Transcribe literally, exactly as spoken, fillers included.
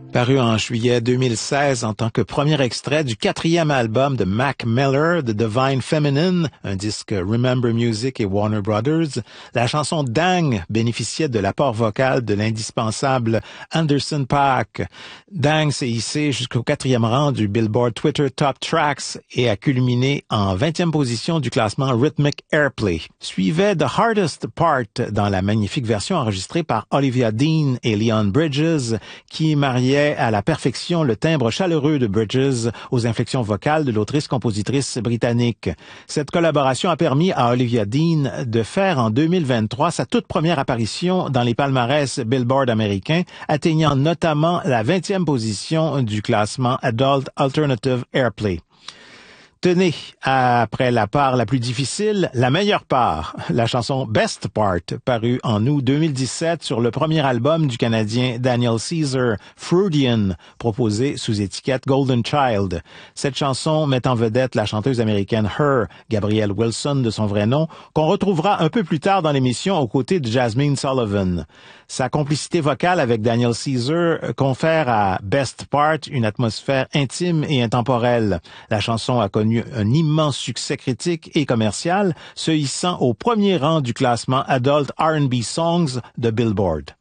Paru en juillet deux mille seize en tant que premier extrait du quatrième album de Mac Miller, The Divine Feminine, un disque Remember Music et Warner Brothers, la chanson Dang bénéficiait de l'apport vocal de l'indispensable Anderson .Paak. Dang s'est hissé jusqu'au quatrième rang du Billboard Twitter Top Tracks et a culminé en vingtième position du classement Rhythmic Airplay. Suivait The Hardest Part dans la magnifique version enregistrée par Olivia Dean et Leon Bridges, qui mariait à la perfection le timbre chaleureux de Bridges aux inflexions vocales de l'autrice-compositrice britannique. Cette collaboration a permis à Olivia Dean de faire en deux mille vingt-trois sa toute première apparition dans les palmarès Billboard américains, atteignant notamment la vingtième position du classement Adult Alternative Airplay. Tenez, après la part la plus difficile, la meilleure part, la chanson Best Part, parue en août deux mille dix-sept sur le premier album du Canadien Daniel Caesar, Freudian, proposé sous étiquette Golden Child. Cette chanson met en vedette la chanteuse américaine Her, Gabrielle Wilson de son vrai nom, qu'on retrouvera un peu plus tard dans l'émission aux côtés de Jasmine Sullivan. Sa complicité vocale avec Daniel Caesar confère à Best Part une atmosphère intime et intemporelle. La chanson a connu un immense succès critique et commercial, se hissant au premier rang du classement Adult R and B Songs de Billboard.